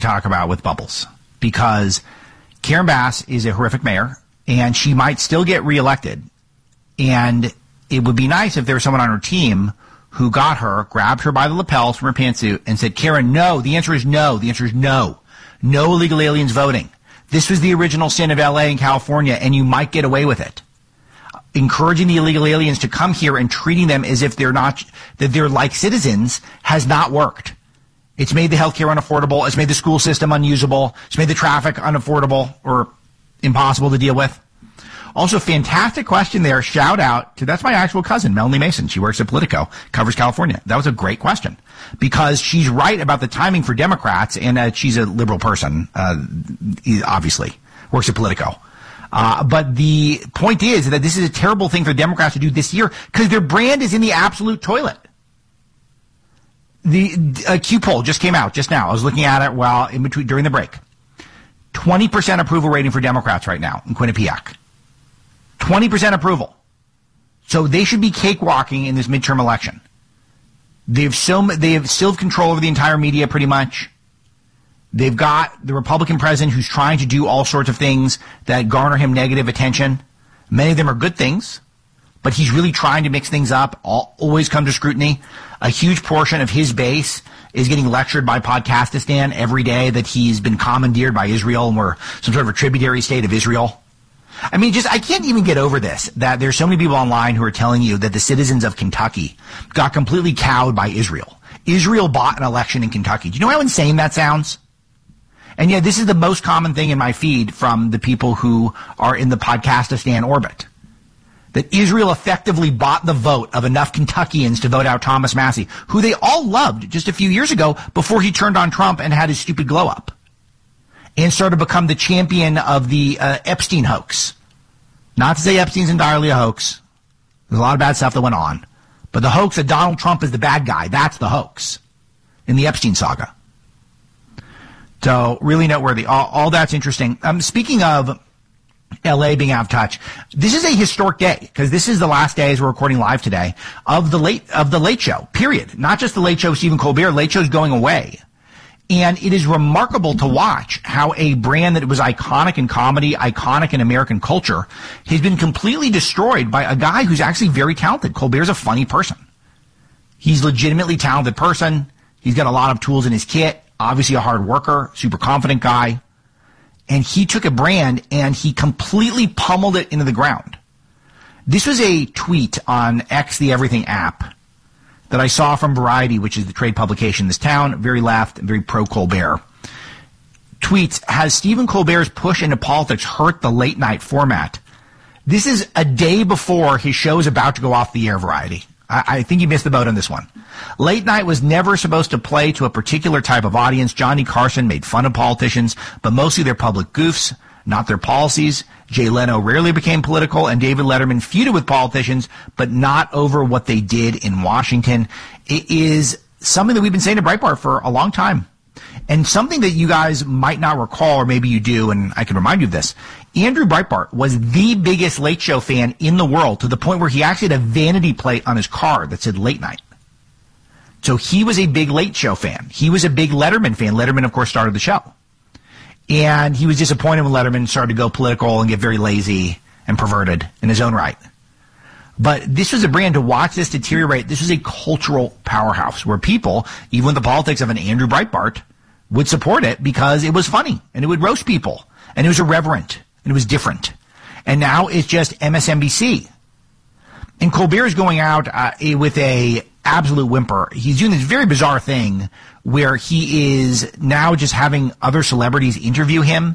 talk about with Bubbles, because Karen Bass is a horrific mayor, and she might still get reelected. And it would be nice if there was someone on her team who got her, grabbed her by the lapels from her pantsuit, and said, Karen, no. The answer is no. The answer is no. No illegal aliens voting. This was the original sin of L.A. and California, and you might get away with it. Encouraging the illegal aliens to come here and treating them as if they're not, that they're like citizens has not worked. It's made the healthcare unaffordable. It's made the school system unusable. It's made the traffic unaffordable or impossible to deal with. Also, fantastic question there. Shout out to, that's my actual cousin, Melanie Mason. She works at Politico, covers California. That was a great question because she's right about the timing for Democrats, and she's a liberal person, obviously, works at Politico. But the point is that this is a terrible thing for Democrats to do this year because their brand is in the absolute toilet. The Q poll just came out just now. I was looking at it while in between during the break. 20% approval rating for Democrats right now in Quinnipiac. 20% approval. So they should be cakewalking in this midterm election. They have still control over the entire media pretty much. They've got the Republican president who's trying to do all sorts of things that garner him negative attention. Many of them are good things, but he's really trying to mix things up, always come to scrutiny. A huge portion of his base is getting lectured by Podcastistan every day that he's been commandeered by Israel and we're some sort of a tributary state of Israel. I mean, I can't even get over this, that there's so many people online who are telling you that the citizens of Kentucky got completely cowed by Israel. Israel bought an election in Kentucky. Do you know how insane that sounds? And yet this is the most common thing in my feed from the people who are in the Podcastistan orbit. That Israel effectively bought the vote of enough Kentuckians to vote out Thomas Massie, who they all loved just a few years ago before he turned on Trump and had his stupid glow up. And started to become the champion of the Epstein hoax. Not to say Epstein's entirely a hoax. There's a lot of bad stuff that went on. But the hoax that Donald Trump is the bad guy, that's the hoax in the Epstein saga. So really noteworthy. All that's interesting. Speaking of L.A. being out of touch, this is a historic day because this is the last day, as we're recording live today, of the Late Show, period. Not just the Late Show with Stephen Colbert. Late Show's going away. And it is remarkable to watch how a brand that was iconic in comedy, iconic in American culture, has been completely destroyed by a guy who's actually very talented. Colbert's a funny person. He's a legitimately talented person. He's got a lot of tools in his kit. Obviously a hard worker, super confident guy. And he took a brand and he completely pummeled it into the ground. This was a tweet on X, the Everything app, that I saw from Variety, which is the trade publication in this town, very left, very pro-Colbert. Tweets, has Stephen Colbert's push into politics hurt the late night format? This is a day before his show is about to go off the air, Variety. I think you missed the boat on this one. Late night was never supposed to play to a particular type of audience. Johnny Carson made fun of politicians, but mostly their public goofs, not their policies. Jay Leno rarely became political, and David Letterman feuded with politicians, but not over what they did in Washington. It is something that we've been saying to Breitbart for a long time. And something that you guys might not recall, or maybe you do, and I can remind you of this. Andrew Breitbart was the biggest Late Show fan in the world, to the point where he actually had a vanity plate on his car that said Late Night. So he was a big Late Show fan. He was a big Letterman fan. Letterman, of course, started the show. And he was disappointed when Letterman started to go political and get very lazy and perverted in his own right. But this was a brand, to watch this deteriorate. This was a cultural powerhouse where people, even with the politics of an Andrew Breitbart, would support it because it was funny and it would roast people and it was irreverent and it was different. And now it's just MSNBC. And Colbert is going out with a absolute whimper. He's doing this very bizarre thing where he is now just having other celebrities interview him.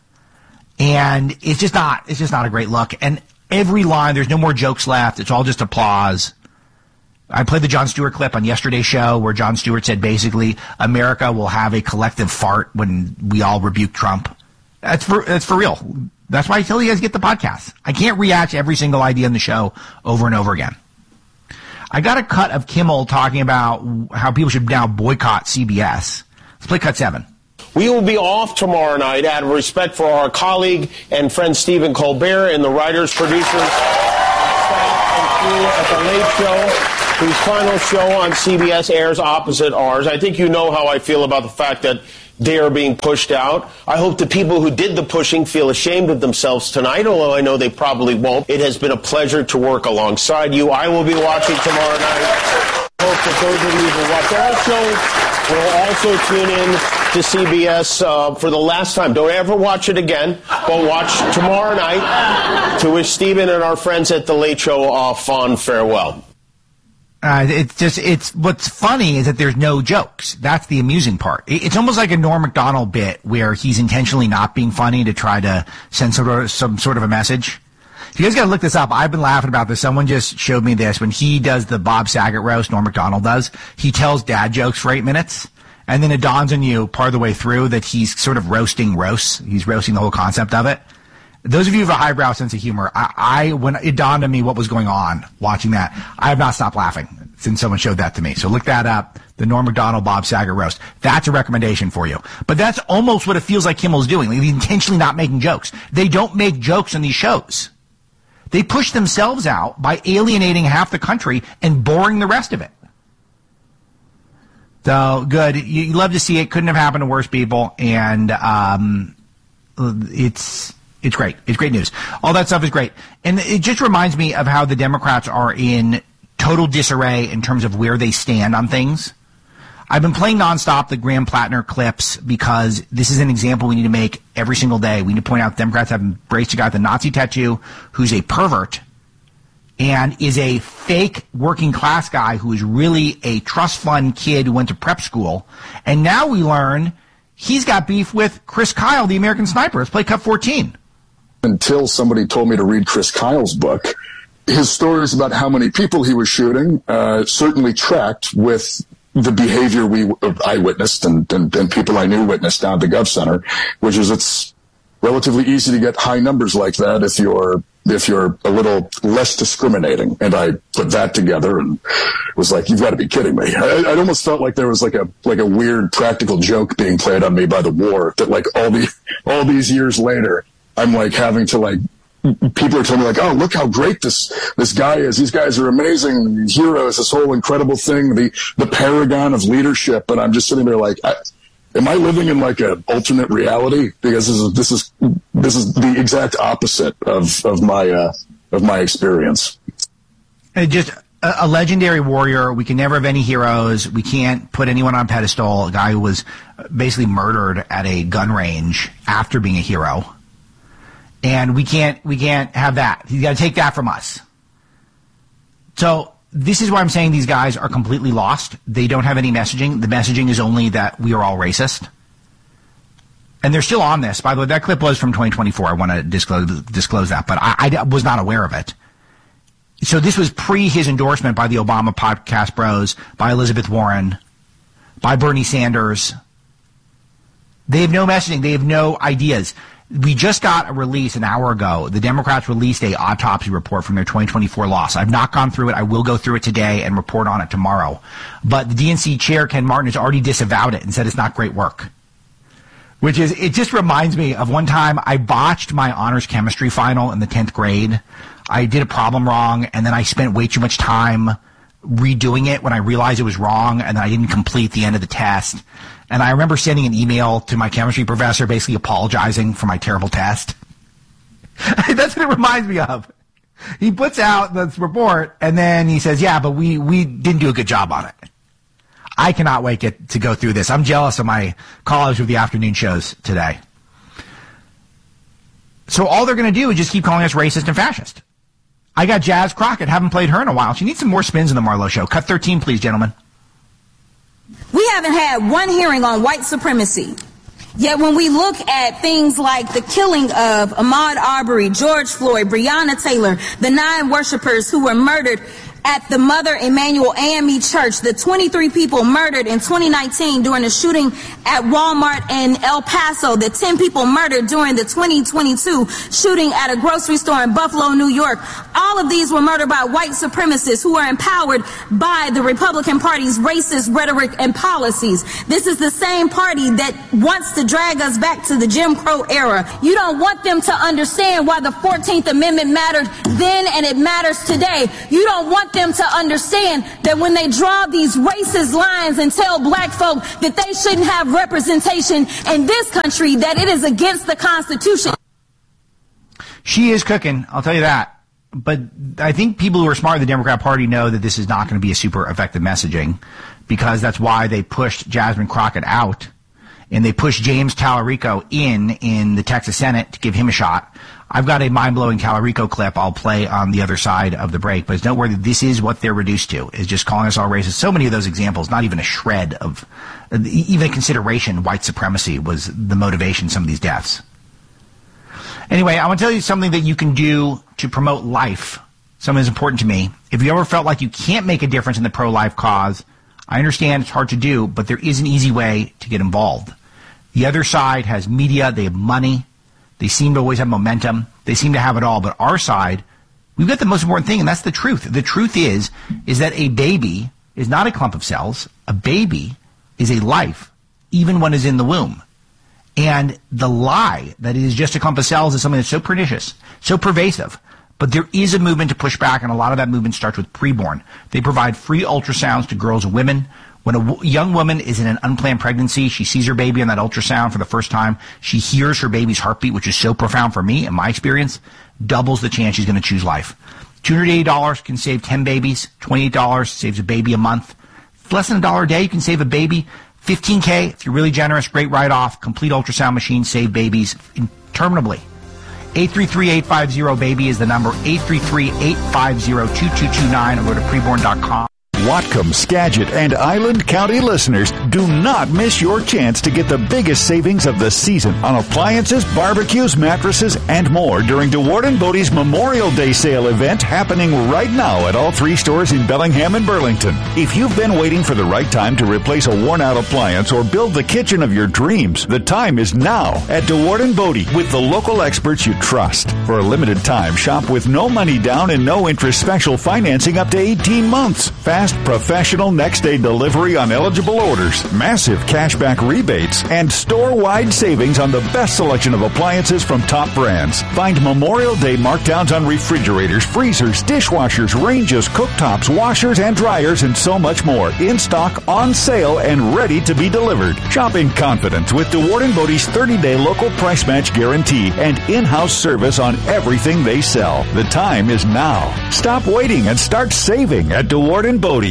And it's just not a great look. And every line, there's no more jokes left. It's all just applause. I played the Jon Stewart clip on yesterday's show where Jon Stewart said basically America will have a collective fart when we all rebuke Trump. That's for real. That's why I tell you guys get the podcast. I can't react to every single idea in the show over and over again. I got a cut of Kimmel talking about how people should now boycott CBS. Let's play cut 7. We will be off tomorrow night out of respect for our colleague and friend Stephen Colbert and the writers, producers, staff, and crew at The Late Show, whose final show on CBS airs opposite ours. I think you know how I feel about the fact that they are being pushed out. I hope the people who did the pushing feel ashamed of themselves tonight, although I know they probably won't. It has been a pleasure to work alongside you. I will be watching tomorrow night. I hope that those of you who watch our show will also tune in to CBS for the last time. Don't ever watch it again, but watch tomorrow night to wish Stephen and our friends at The Late Show a fond farewell. It's what's funny is that there's no jokes. That's the amusing part. It's almost like a Norm Macdonald bit where he's intentionally not being funny to try to send some sort of a message. You guys got to look this up. I've been laughing about this. Someone just showed me this. When he does the Bob Saget roast, Norm Macdonald does, he tells dad jokes for 8 minutes. And then it dawns on you part of the way through that he's sort of roasting roasts. He's roasting the whole concept of it. Those of you who have a highbrow sense of humor, when it dawned on me what was going on watching that, I have not stopped laughing since someone showed that to me. So look that up, the Norm Macdonald Bob Saget roast. That's a recommendation for you. But that's almost what it feels like Kimmel's doing. Like, he's intentionally not making jokes. They don't make jokes on these shows. They push themselves out by alienating half the country and boring the rest of it. So good. You love to see it. Couldn't have happened to worse people. And it's great. It's great news. All that stuff is great. And it just reminds me of how the Democrats are in total disarray in terms of where they stand on things. I've been playing nonstop the Graham Plattner clips because this is an example we need to make every single day. We need to point out Democrats have embraced a guy with a Nazi tattoo who's a pervert and is a fake working class guy who is really a trust fund kid who went to prep school. And now we learn he's got beef with Chris Kyle, the American Sniper. Let's play Cut 14. Until somebody told me to read Chris Kyle's book, his stories about how many people he was shooting certainly tracked with the behavior I witnessed and people I knew witnessed down at the Gov Center, which is it's relatively easy to get high numbers like that if you're a little less discriminating. And I put that together and was like, you've got to be kidding me. I almost felt like there was like a weird practical joke being played on me by the war, that like all these years later, I'm like having to like, people are telling me like, oh, look how great this guy is. These guys are amazing heroes. This whole incredible thing, the paragon of leadership. And I'm just sitting there like, am I living in like an alternate reality? Because this is the exact opposite of my experience. And just a legendary warrior. We can never have any heroes. We can't put anyone on a pedestal. A guy who was basically murdered at a gun range after being a hero. And we can't have that. He's got to take that from us. So this is why I'm saying these guys are completely lost. They don't have any messaging. The messaging is only that we are all racist. And they're still on this. By the way, that clip was from 2024. I want to disclose that, but I was not aware of it. So this was pre his endorsement by the Obama podcast bros, by Elizabeth Warren, by Bernie Sanders. They have no messaging. They have no ideas. We just got a release an hour ago. The Democrats released a autopsy report from their 2024 loss. I've not gone through it. I will go through it today and report on it tomorrow. But the DNC chair, Ken Martin, has already disavowed it and said it's not great work. Which is, it just reminds me of one time I botched my honors chemistry final in the 10th grade. I did a problem wrong, and then I spent way too much time redoing it when I realized it was wrong, and then I didn't complete the end of the test. And I remember sending an email to my chemistry professor basically apologizing for my terrible test. That's what it reminds me of. He puts out this report, and then he says, yeah, but we didn't do a good job on it. I cannot wait to go through this. I'm jealous of my college with the afternoon shows today. So all they're going to do is just keep calling us racist and fascist. I got Jazz Crockett. Haven't played her in a while. She needs some more spins in the Marlowe Show. Cut 13, please, gentlemen. We haven't had one hearing on white supremacy. Yet when we look at things like the killing of Ahmaud Arbery, George Floyd, Breonna Taylor, the 9 worshipers who were murdered at the Mother Emanuel AME Church, the 23 people murdered in 2019 during a shooting at Walmart in El Paso, the 10 people murdered during the 2022 shooting at a grocery store in Buffalo, New York. All of these were murdered by white supremacists who are empowered by the Republican Party's racist rhetoric and policies. This is the same party that wants to drag us back to the Jim Crow era. You don't want them to understand why the 14th Amendment mattered then and it matters today. You don't want want them to understand that when they draw these racist lines and tell black folk that they shouldn't have representation in this country, that it is against the Constitution. She is cooking, I'll tell you that. But I think people who are smart in the Democrat Party know that this is not going to be a super effective messaging, because that's why they pushed Jasmine Crockett out, and they pushed James Talarico in the Texas Senate to give him a shot. I've got a mind-blowing Talarico clip I'll play on the other side of the break, but don't worry, this is what they're reduced to, is just calling us all racist. So many of those examples, not even a shred of, even a consideration, white supremacy was the motivation of some of these deaths. Anyway, I want to tell you something that you can do to promote life, something that's important to me. If you ever felt like you can't make a difference in the pro-life cause, I understand it's hard to do, but there is an easy way to get involved. The other side has media, they have money, they seem to always have momentum, they seem to have it all, but our side, we've got the most important thing, and that's the truth. The truth is that a baby is not a clump of cells. A baby is a life, even when it's in the womb. And the lie that it is just a clump of cells is something that's so pernicious, so pervasive. But there is a movement to push back, and a lot of that movement starts with preborn. They provide free ultrasounds to girls and women. When a young woman is in an unplanned pregnancy, she sees her baby on that ultrasound for the first time. She hears her baby's heartbeat, which is so profound for me, in my experience, doubles the chance she's going to choose life. $280 can save 10 babies. $28 saves a baby a month. It's less than $1 a day. You can save a baby. $15K, if you're really generous, great write-off. Complete ultrasound machine, save babies interminably. 833-850-BABY is the number. 833-850-2229, or go to preborn.com. Whatcom, Skagit, and Island County listeners, do not miss your chance to get the biggest savings of the season on appliances, barbecues, mattresses, and more during DeWard & Bodie's Memorial Day sale event happening right now at all 3 stores in Bellingham and Burlington. If you've been waiting for the right time to replace a worn-out appliance or build the kitchen of your dreams, the time is now at DeWard & Bodie with the local experts you trust. For a limited time, shop with no money down and no interest special financing up to 18 months. Fast, professional next-day delivery on eligible orders, massive cashback rebates, and store-wide savings on the best selection of appliances from top brands. Find Memorial Day markdowns on refrigerators, freezers, dishwashers, ranges, cooktops, washers, and dryers, and so much more. In stock, on sale, and ready to be delivered. Shop in confidence with DeWard & Bodie's 30-day local price match guarantee and in-house service on everything they sell. The time is now. Stop waiting and start saving at DeWard & Bodie.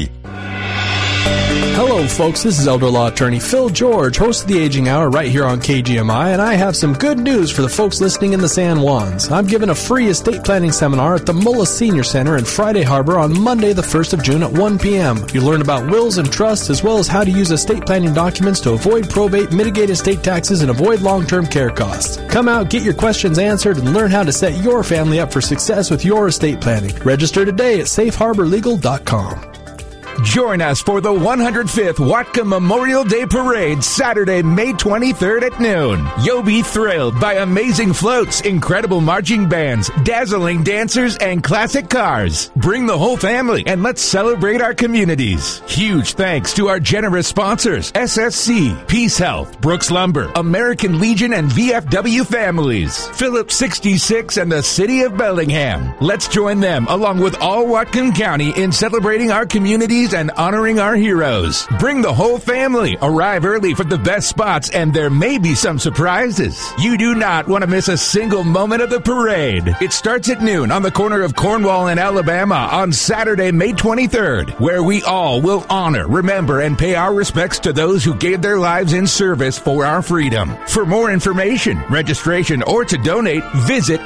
Hello, folks. This is elder law attorney Phil George, host of the Aging Hour right here on KGMI, and I have some good news for the folks listening in the San Juans. I'm giving a free estate planning seminar at the Mullis Senior Center in Friday Harbor on Monday, the 1st of June at 1 p.m. You'll learn about wills and trusts, as well as how to use estate planning documents to avoid probate, mitigate estate taxes, and avoid long-term care costs. Come out, get your questions answered, and learn how to set your family up for success with your estate planning. Register today at safeharborlegal.com. Join us for the 105th Whatcom Memorial Day Parade, Saturday, May 23rd at noon. You'll be thrilled by amazing floats, incredible marching bands, dazzling dancers, and classic cars. Bring the whole family and let's celebrate our communities. Huge thanks to our generous sponsors, SSC, Peace Health, Brooks Lumber, American Legion, and VFW Families, Phillips 66, and the City of Bellingham. Let's join them, along with all Whatcom County, in celebrating our communities and honoring our heroes. Bring the whole family. Arrive early for the best spots, and there may be some surprises. You do not want to miss a single moment of the parade. It starts at noon on the corner of Cornwall and Alabama on Saturday, May 23rd, where we all will honor, remember, and pay our respects to those who gave their lives in service for our freedom. For more information, registration, or to donate, visit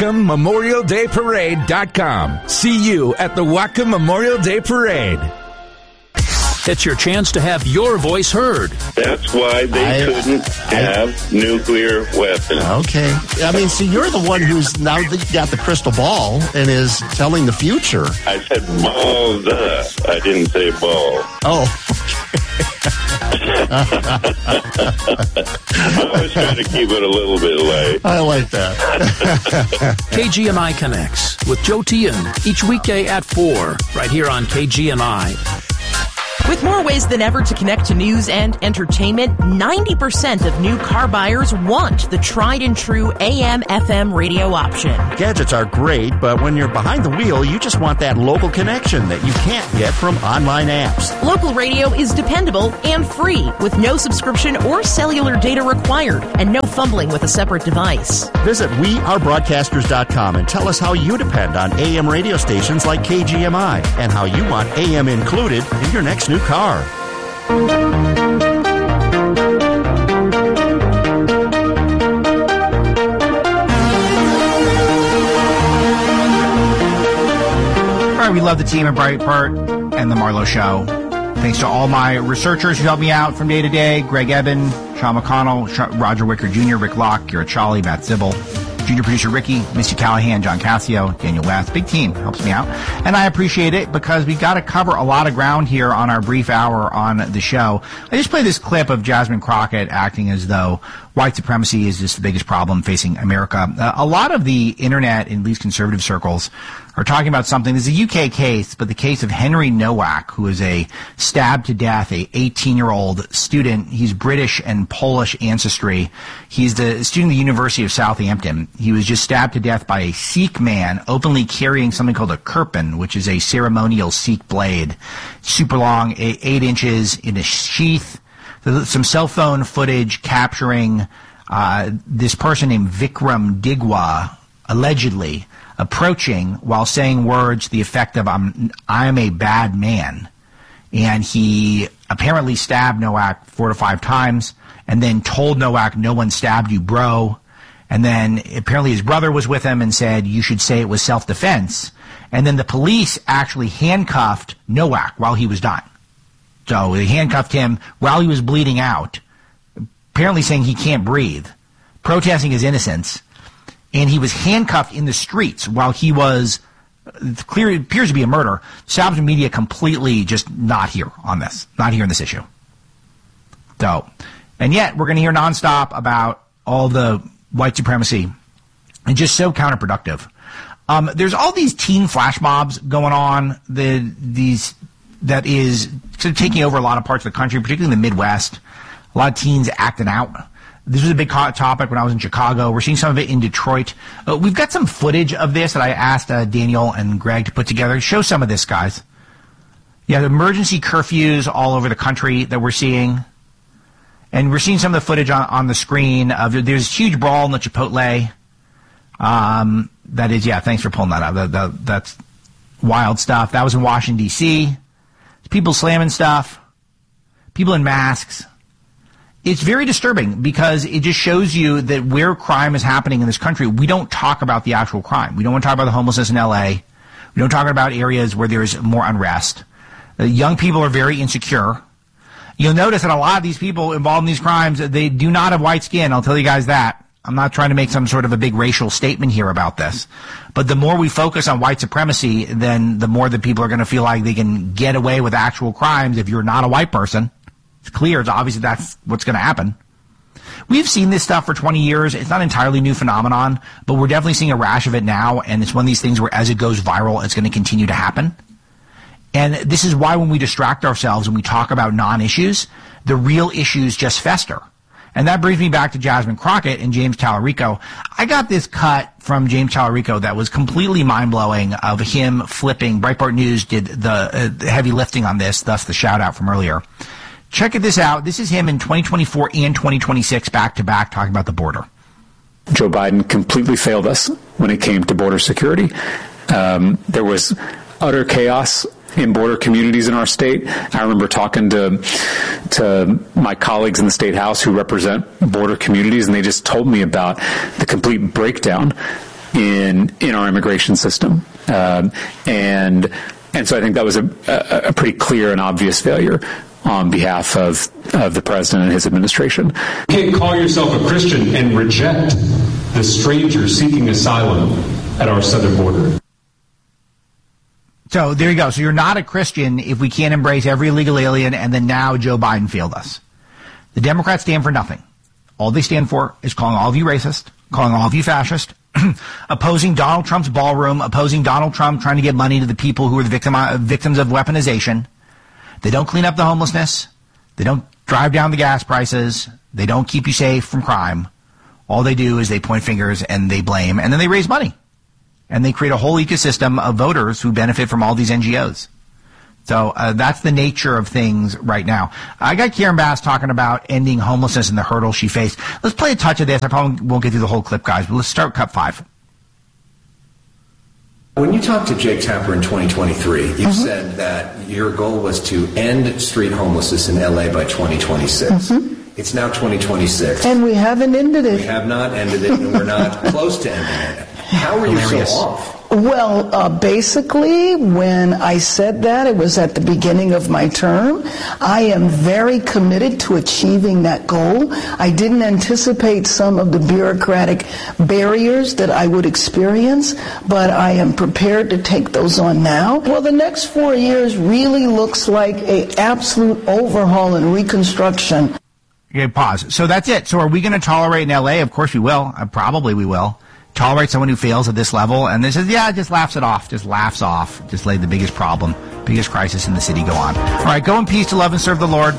WhatcomMemorialDayParade.com. See you at the Whatcom Memorial Day Parade. It's your chance to have your voice heard. That's why they couldn't have nuclear weapons. Okay. I mean, see, you're the one who's now got the crystal ball and is telling the future. I said balls. I didn't say ball. Oh, I was trying to keep it a little bit light. I like that. KGMI Connects with Joe Tian each weekday at 4, right here on KGMI. With more ways than ever to connect to news and entertainment, 90% of new car buyers want the tried and true AM/FM radio option. Gadgets are great, but when you're behind the wheel, you just want that local connection that you can't get from online apps. Local radio is dependable and free, with no subscription or cellular data required, and no fumbling with a separate device. Visit wearebroadcasters.com and tell us how you depend on AM radio stations like KGMI and how you want AM included in your next new car. All right, we love the team at Breitbart and the Marlowe Show. Thanks to all my researchers who help me out from day to day: Greg Eben, Sean McConnell, Roger Wicker Jr., Rick Locke, Garrett Chali, Matt Zibble, junior producer Ricky, Missy Callahan, John Cassio, Daniel West. Big team helps me out. And I appreciate it because we got to cover a lot of ground here on our brief hour on the show. I just played this clip of Jasmine Crockett acting as though white supremacy is just the biggest problem facing America. A lot of the internet, in at least conservative circles, are talking about something. This is a UK case, but the case of Henry Nowak, who is a stabbed to death, a 18-year-old student. He's British and Polish ancestry. He's the student of the University of Southampton. He was just stabbed to death by a Sikh man openly carrying something called a kirpan, which is a ceremonial Sikh blade. Super long, 8 inches in a sheath. Some cell phone footage capturing this person named Vikram Digwa, allegedly approaching while saying words to the effect of, I am a bad man. And he apparently stabbed Nowak 4 to 5 times and then told Nowak, no one stabbed you, bro. And then apparently his brother was with him and said, you should say it was self-defense. And then the police actually handcuffed Nowak while he was dying. So they handcuffed him while he was bleeding out, apparently saying he can't breathe, protesting his innocence. And he was handcuffed in the streets while he was, it appears to be a murder. Salvation media completely just not here on this, not here in this issue. So, and yet we're going to hear nonstop about all the white supremacy and just so counterproductive. There's all these teen flash mobs going on, that is sort of taking over a lot of parts of the country, particularly in the Midwest. A lot of teens acting out. This was a big topic when I was in Chicago. We're seeing some of it in Detroit. We've got some footage of this that I asked Daniel and Greg to put together. Show some of this, guys. Yeah, the emergency curfews all over the country that we're seeing. And we're seeing some of the footage on the screen. There's a huge brawl in the Chipotle. That is, yeah, thanks for pulling that up. That's wild stuff. That was in Washington, D.C. People slamming stuff. People in masks. It's very disturbing because it just shows you that where crime is happening in this country, we don't talk about the actual crime. We don't want to talk about the homelessness in L.A. We don't talk about areas where there's more unrest. Young people are very insecure. You'll notice that a lot of these people involved in these crimes, they do not have white skin. I'll tell you guys that. I'm not trying to make some sort of a big racial statement here about this. But the more we focus on white supremacy, then the more that people are going to feel like they can get away with actual crimes if you're not a white person. It's clear. It's obvious that's what's going to happen. We've seen this stuff for 20 years. It's not an entirely new phenomenon, but we're definitely seeing a rash of it now, and it's one of these things where as it goes viral, it's going to continue to happen. And this is why when we distract ourselves and we talk about non-issues, the real issues just fester. And that brings me back to Jasmine Crockett and James Tallarico. I got this cut from James Tallarico that was completely mind-blowing of him flipping. Breitbart News did the heavy lifting on this, thus the shout-out from earlier. Check this out. This is him in 2024 and 2026 back-to-back talking about the border. Joe Biden completely failed us when it came to border security. There was utter chaos in border communities in our state. I remember talking to my colleagues in the State House who represent border communities, and they just told me about the complete breakdown in our immigration system. And so I think that was a pretty clear and obvious failure on behalf of the president and his administration. You can't call yourself a Christian and reject the stranger seeking asylum at our southern border. So there you go. So you're not a Christian if we can't embrace every illegal alien, and then now Joe Biden failed us. The Democrats stand for nothing. All they stand for is calling all of you racist, calling all of you fascist, opposing Donald Trump's ballroom, opposing Donald Trump trying to get money to the people who are the victims of weaponization. They don't clean up the homelessness. They don't drive down the gas prices. They don't keep you safe from crime. All they do is they point fingers and they blame, and then they raise money. And they create a whole ecosystem of voters who benefit from all these NGOs. So that's the nature of things right now. I got Karen Bass talking about ending homelessness and the hurdles she faced. Let's play a touch of this. I probably won't get through the whole clip, guys, but let's start cut 5. When you talked to Jake Tapper in 2023, you said that your goal was to end street homelessness in LA by 2026. It's now 2026. And we haven't ended it. We have not ended it, and we're not close to ending it. How are you so off? Well, basically, when I said that, it was at the beginning of my term. I am very committed to achieving that goal. I didn't anticipate some of the bureaucratic barriers that I would experience, but I am prepared to take those on now. Well, the next 4 years really looks like an absolute overhaul and reconstruction. Okay, pause. So that's it. So are we going to tolerate in L.A.? Of course we will. Probably we will. Tolerate someone who fails at this level, and this is, just laughs it off. Just laughs off. Just lay the biggest problem, biggest crisis in the city go on. All right, go in peace to love and serve the Lord.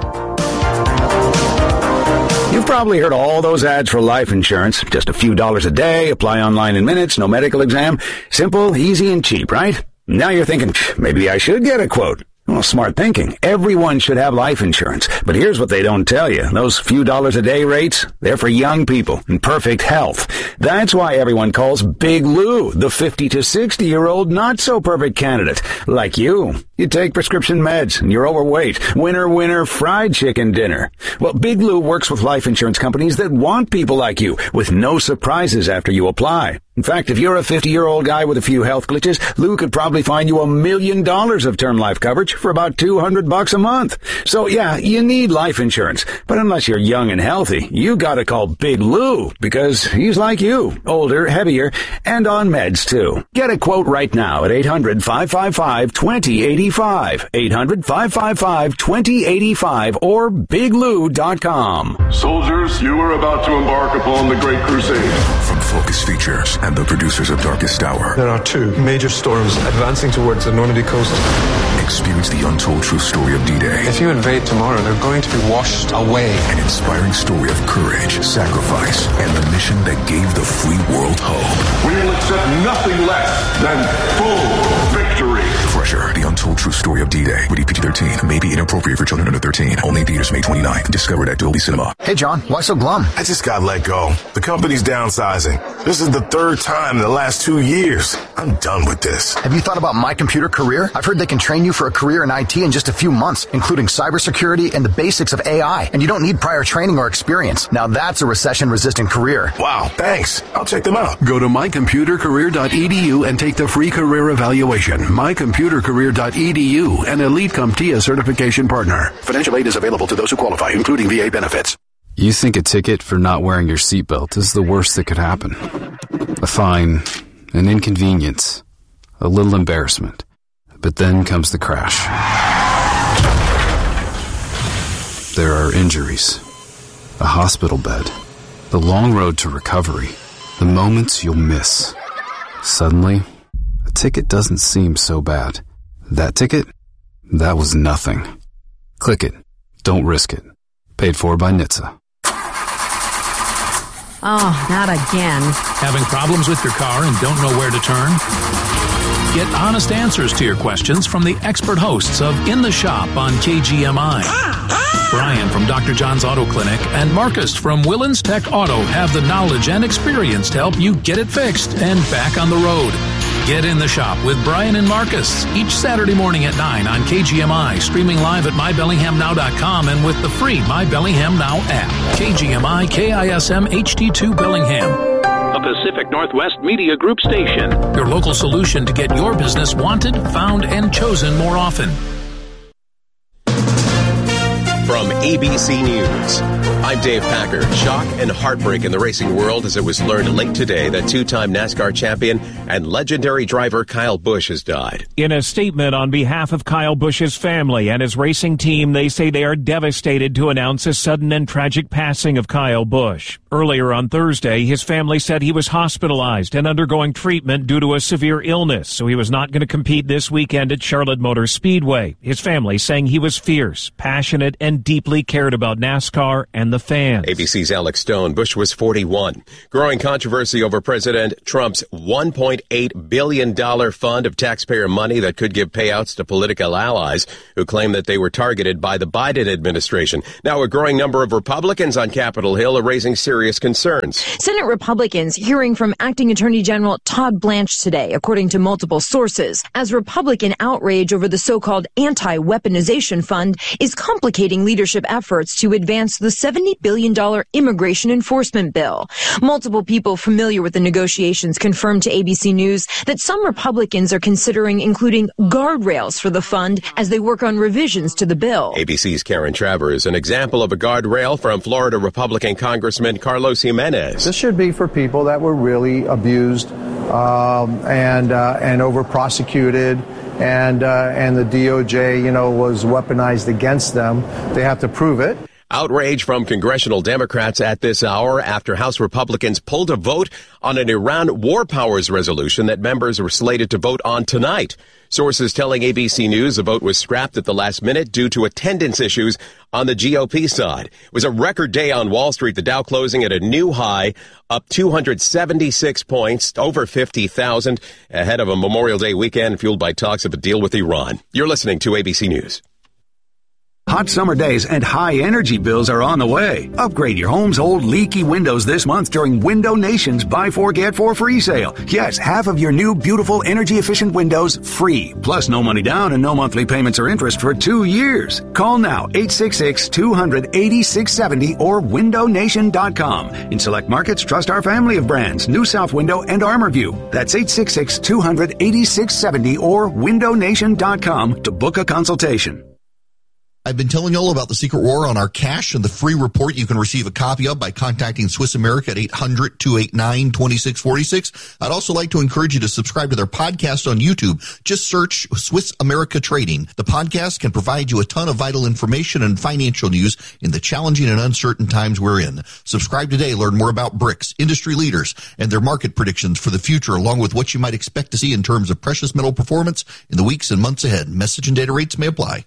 You've probably heard all those ads for life insurance. Just a few dollars a day, apply online in minutes, no medical exam. Simple, easy, and cheap, right? Now you're thinking, maybe I should get a quote. Well, smart thinking. Everyone should have life insurance. But here's what they don't tell you. Those few dollars a day rates, they're for young people in perfect health. That's why everyone calls Big Lou the 50 to 60-year-old not-so-perfect candidate. Like you. You take prescription meds and you're overweight. Winner, fried chicken dinner. Well, Big Lou works with life insurance companies that want people like you with no surprises after you apply. In fact, if you're a 50-year-old guy with a few health glitches, Lou could probably find you $1 million of term life coverage for about $200 a month. So yeah, you need life insurance. But unless you're young and healthy, you gotta call Big Lou because he's like you, older, heavier, and on meds too. Get a quote right now at 800-555-2085. 800-555-2085 or biglou.com. Soldiers, you are about to embark upon the Great Crusade. From Focus Features and the producers of Darkest Hour. There are 2 major storms advancing towards the Normandy coast. Experience the untold true story of D-Day. If you invade tomorrow, they're going to be washed away. An inspiring story of courage, sacrifice, and the mission that gave the free world hope. We will accept nothing less than full victory. Crusher, the untold true story of D-Day. Rated PG-13. May be inappropriate for children under 13. Only in theaters May 29th. Discovered at Dolby Cinema. Hey, John. Why so glum? I just got let go. The company's downsizing. This is the 3rd time in the last 2 years. I'm done with this. Have you thought about My Computer Career? I've heard they can train you for a career in IT in just a few months, including cybersecurity and the basics of AI. And you don't need prior training or experience. Now that's a recession-resistant career. Wow, thanks. I'll check them out. Go to mycomputercareer.edu and take the free career evaluation. mycomputercareer.edu, an Elite CompTIA certification partner. Financial aid is available to those who qualify, including VA benefits. You think a ticket for not wearing your seatbelt is the worst that could happen. A fine, an inconvenience, a little embarrassment. But then comes the crash. There are injuries, a hospital bed, the long road to recovery, the moments you'll miss. Suddenly, a ticket doesn't seem so bad. That ticket? That was nothing. Click it. Don't risk it. Paid for by NHTSA. Oh, not again. Having problems with your car and don't know where to turn? Get honest answers to your questions from the expert hosts of In the Shop on KGMI. Brian from Dr. John's Auto Clinic and Marcus from Willens Tech Auto have the knowledge and experience to help you get it fixed and back on the road. Get In the Shop with Brian and Marcus each Saturday morning at 9 on KGMI, streaming live at MyBellinghamNow.com and with the free My Bellingham Now app. KGMI KISM HD2 Bellingham. A Pacific Northwest Media Group station. Your local solution to get your business wanted, found, and chosen more often. From ABC News, I'm Dave Packer. Shock and heartbreak in the racing world as it was learned late today that two-time NASCAR champion and legendary driver Kyle Busch has died. In a statement on behalf of Kyle Busch's family and his racing team, they say they are devastated to announce a sudden and tragic passing of Kyle Busch. Earlier on Thursday, his family said he was hospitalized and undergoing treatment due to a severe illness, so he was not going to compete this weekend at Charlotte Motor Speedway. His family saying he was fierce, passionate, and deeply cared about NASCAR and the fans. ABC's Alex Stone. Busch was 41. Growing controversy over President Trump's $1.8 billion fund of taxpayer money that could give payouts to political allies who claim that they were targeted by the Biden administration. Now, a growing number of Republicans on Capitol Hill are raising serious concerns. Senate Republicans hearing from Acting Attorney General Todd Blanche today, according to multiple sources, as Republican outrage over the so-called anti-weaponization fund is complicating leadership efforts to advance the $70 billion immigration enforcement bill. Multiple people familiar with the negotiations confirmed to ABC News that some Republicans are considering including guardrails for the fund as they work on revisions to the bill. ABC's Karen Travers, an example of a guardrail from Florida Republican Congressman Carlos Jimenez. This should be for people that were really abused and over-prosecuted, and the DOJ, was weaponized against them. They have to prove it. Outrage from congressional Democrats at this hour after House Republicans pulled a vote on an Iran war powers resolution that members were slated to vote on tonight. Sources telling ABC News the vote was scrapped at the last minute due to attendance issues on the GOP side. It was a record day on Wall Street, the Dow closing at a new high, up 276 points, over 50,000, ahead of a Memorial Day weekend fueled by talks of a deal with Iran. You're listening to ABC News. Hot summer days and high energy bills are on the way. Upgrade your home's old leaky windows this month during Window Nation's Buy 4 Get 4 free sale. Yes, half of your new beautiful energy efficient windows free. Plus no money down and no monthly payments or interest for 2 years. Call now 866-200-8670 or windownation.com. In select markets, trust our family of brands, New South Window and ArmorView. That's 866-200-8670 or windownation.com to book a consultation. I've been telling you all about the Secret War on our cash and the free report you can receive a copy of by contacting Swiss America at 800-289-2646. I'd also like to encourage you to subscribe to their podcast on YouTube. Just search Swiss America Trading. The podcast can provide you a ton of vital information and financial news in the challenging and uncertain times we're in. Subscribe today. Learn more about BRICS, industry leaders, and their market predictions for the future, along with what you might expect to see in terms of precious metal performance in the weeks and months ahead. Message and data rates may apply.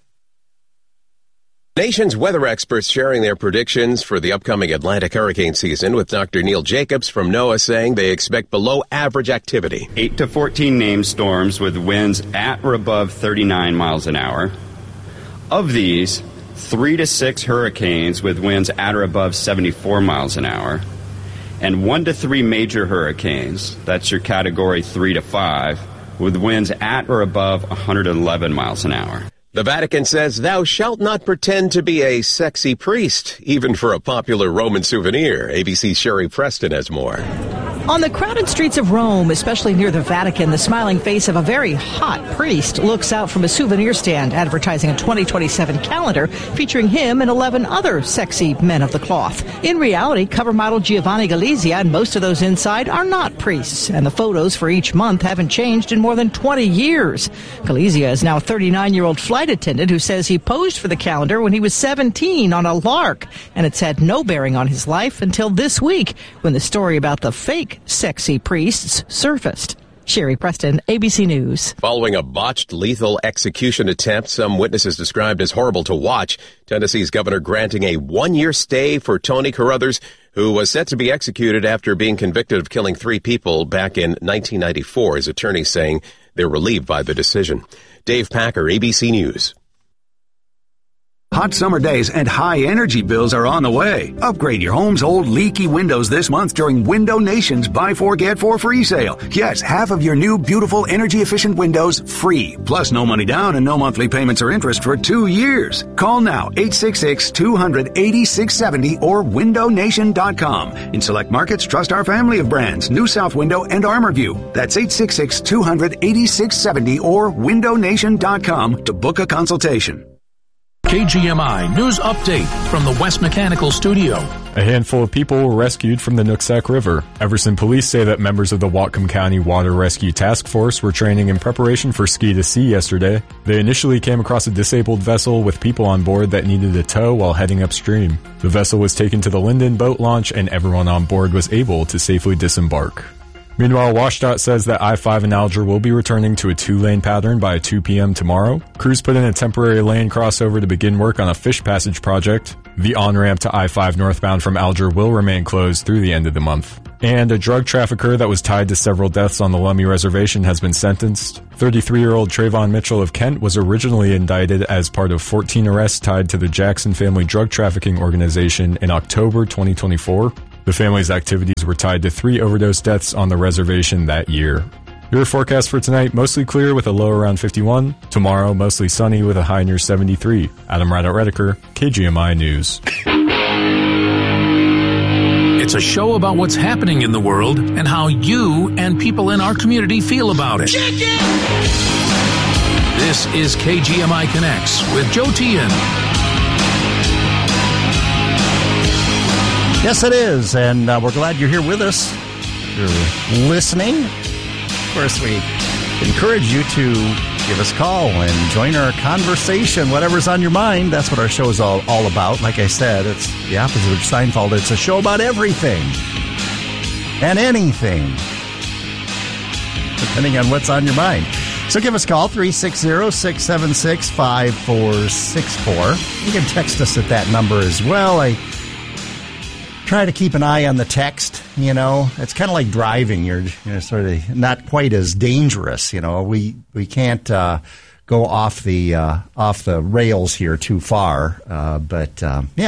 Nation's weather experts sharing their predictions for the upcoming Atlantic hurricane season, with Dr. Neil Jacobs from NOAA saying they expect below average activity. 8 to 14 named storms with winds at or above 39 miles an hour. Of these, 3 to 6 hurricanes with winds at or above 74 miles an hour. And 1 to 3 major hurricanes, that's your category 3 to 5, with winds at or above 111 miles an hour. The Vatican says thou shalt not pretend to be a sexy priest, even for a popular Roman souvenir. ABC's Sherry Preston has more. On the crowded streets of Rome, especially near the Vatican, the smiling face of a very hot priest looks out from a souvenir stand advertising a 2027 calendar featuring him and 11 other sexy men of the cloth. In reality, cover model Giovanni Galizia and most of those inside are not priests, and the photos for each month haven't changed in more than 20 years. Galizia is now a 39-year-old flight attendant who says he posed for the calendar when he was 17 on a lark, and it's had no bearing on his life until this week when the story about the fake sexy priests surfaced. Sherry Preston, ABC News. Following a botched lethal execution attempt some witnesses described as horrible to watch, Tennessee's governor granting a 1-year stay for Tony Carruthers, who was set to be executed after being convicted of killing 3 people back in 1994. His attorneys saying they're relieved by the decision. Dave Packer, ABC News. Hot summer days and high energy bills are on the way. Upgrade your home's old leaky windows this month during Window Nation's Buy 4 Get 4 free sale. Yes, half of your new beautiful energy efficient windows free. Plus no money down and no monthly payments or interest for 2 years. Call now 866-200-8670 or windownation.com. In select markets, trust our family of brands, New South Window and ArmorView. That's 866-200-8670 or windownation.com to book a consultation. KGMI News Update from the West Mechanical Studio. A handful of people were rescued from the Nooksack River. Everson police say that members of the Whatcom County Water Rescue Task Force were training in preparation for Ski to Sea yesterday. They initially came across a disabled vessel with people on board that needed a tow while heading upstream. The vessel was taken to the Linden boat launch and everyone on board was able to safely disembark. Meanwhile, WashDOT says that I-5 in Alger will be returning to a 2-lane pattern by 2 p.m. tomorrow. Crews put in a temporary lane crossover to begin work on a fish passage project. The on-ramp to I-5 northbound from Alger will remain closed through the end of the month. And a drug trafficker that was tied to several deaths on the Lummi Reservation has been sentenced. 33-year-old Trayvon Mitchell of Kent was originally indicted as part of 14 arrests tied to the Jackson Family Drug Trafficking Organization in October 2024. The family's activities were tied to 3 overdose deaths on the reservation that year. Your forecast for tonight, mostly clear with a low around 51. Tomorrow, mostly sunny with a high near 73. Adam Rideout-Redeker, KGMI News. It's a show about what's happening in the world and how you and people in our community feel about it. This is KGMI Connects with Joe Tian. Yes, it is, and we're glad you're here with us. You're listening. Of course, we encourage you to give us a call and join our conversation, whatever's on your mind. That's what our show is all about. Like I said, it's the opposite of Seinfeld. It's a show about everything and anything, depending on what's on your mind. So give us a call, 360-676-5464. You can text us at that number as well. I try to keep an eye on the text, you know. It's kind of like driving. You're sort of not quite as dangerous, you know. We can't go off the rails here too far, but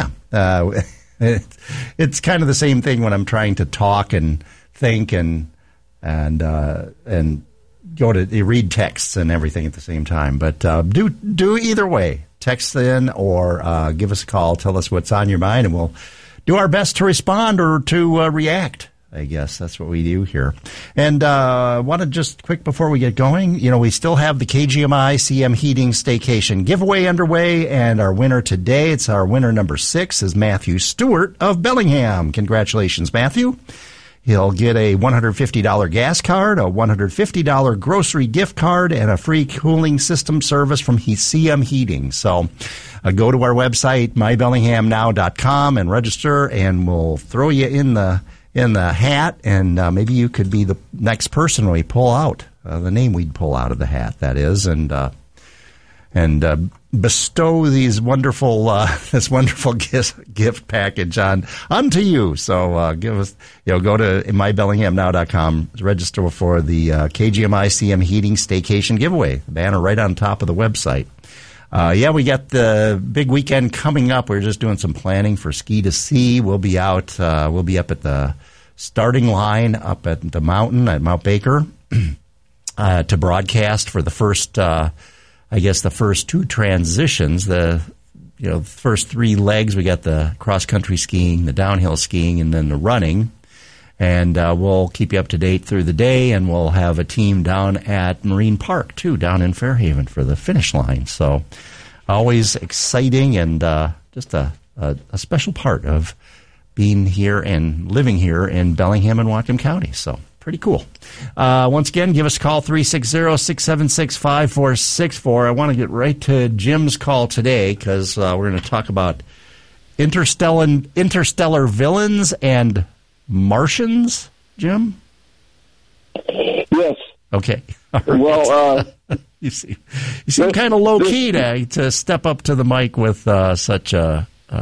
it's kind of the same thing when I'm trying to talk and think and go to read texts and everything at the same time. But do either way. Text in or give us a call. Tell us what's on your mind, and we'll do our best to respond or to react. I guess that's what we do here. And want to just quick before we get going, you know, we still have the KGMI CM Heating Staycation giveaway underway, and our winner today, it's our winner number 6, is Matthew Stewart of Bellingham. Congratulations, Matthew. He'll get a $150 gas card, a $150 grocery gift card, and a free cooling system service from CM Heating. So go to our website, mybellinghamnow.com, and register, and we'll throw you in the hat, and maybe you could be the next person we pull out, the name we'd pull out of the hat, that is, and bestow these wonderful this wonderful gift package onto you. So give us, go to mybellinghamnow.com, register for the KGMI CM Heating Staycation giveaway. The banner right on top of the website. We got the big weekend coming up. We're just doing some planning for Ski to Sea. We'll be out. We'll be up at the starting line up at the mountain at Mount Baker to broadcast for the first, the first 2 transitions. The first 3 legs. We got the cross country skiing, the downhill skiing, and then the running. And we'll keep you up to date through the day, and we'll have a team down at Marine Park, too, down in Fairhaven for the finish line. So always exciting and just a special part of being here and living here in Bellingham and Whatcom County. So pretty cool. Once again, give us a call, 360-676-5464. I want to get right to Jim's call today because we're going to talk about interstellar villains and Martians, Jim? Yes. Okay. Right. Well, you seem kind of low key to step up to the mic with such a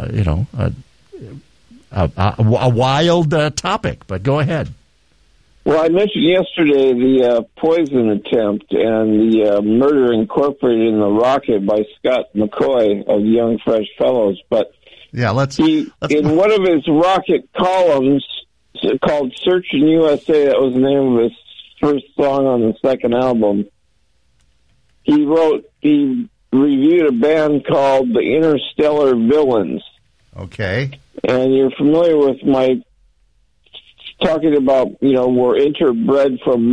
wild topic. But go ahead. Well, I mentioned yesterday the poison attempt and the murder incorporated in the rocket by Scott McCoy of Young Fresh Fellows. But yeah, let's in one of his rocket columns called Searching USA, that was the name of his first song on the second album, he reviewed a band called the Interstellar Villains. Okay. And you're familiar with my talking about, we're interbred from